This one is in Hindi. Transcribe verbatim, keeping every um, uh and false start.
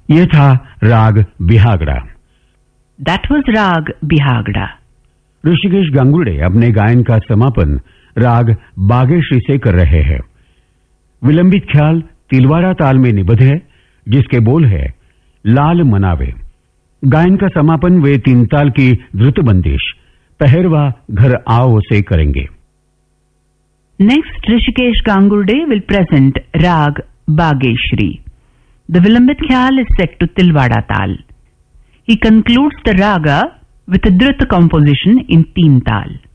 ये था राग बिहागड़ा। That was राग बिहागड़ा। ऋषिकेश गांगुर्डे अपने गायन का समापन राग बागेश्री से कर रहे हैं। विलंबित ख्याल तिलवाड़ा ताल में निबद्ध है, जिसके बोल है लाल मनावे। गायन का समापन वे तीन ताल की द्रुत बंदिश पहरवा घर आओ से करेंगे। Next, Rishikesh Gangurde will present Rag Bageshri. The Vilambit Khyal is set to Tilwada Tal. He concludes the raga with a Drut composition in Teen Tal.